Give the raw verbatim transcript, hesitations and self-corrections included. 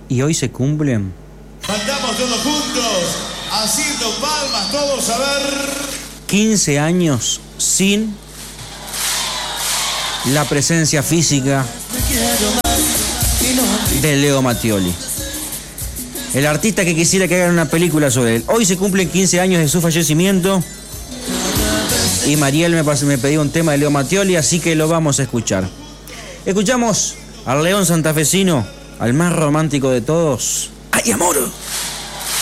Y hoy se cumplen... Cantamos todos juntos, haciendo palmas todos, a ver... quince años sin la presencia física de Leo Mattioli. El artista que quisiera que hagan una película sobre él. Hoy se cumplen quince años de su fallecimiento. Y Mariel me, me pidió un tema de Leo Mattioli, así que lo vamos a escuchar. Escuchamos al León santafesino, al más romántico de todos. ¡Ay, amor!